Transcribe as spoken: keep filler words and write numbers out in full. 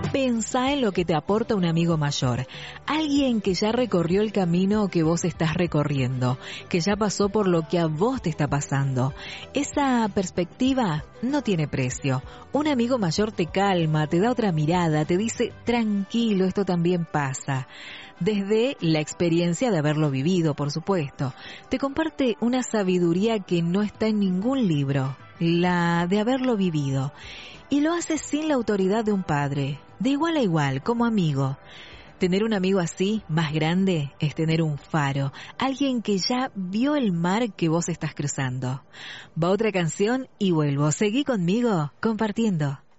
Pensá en lo que te aporta un amigo mayor, alguien que ya recorrió el camino que vos estás recorriendo, que ya pasó por lo que a vos te está pasando. Esa perspectiva no tiene precio. Un amigo mayor te calma, te da otra mirada, te dice, tranquilo, esto también pasa. Desde la experiencia de haberlo vivido, por supuesto. Te comparte una sabiduría que no está en ningún libro, la de haberlo vivido. Y lo hace sin la autoridad de un padre, de igual a igual, como amigo. Tener un amigo así, más grande, es tener un faro, alguien que ya vio el mar que vos estás cruzando. Va otra canción y vuelvo. Seguí conmigo, compartiendo.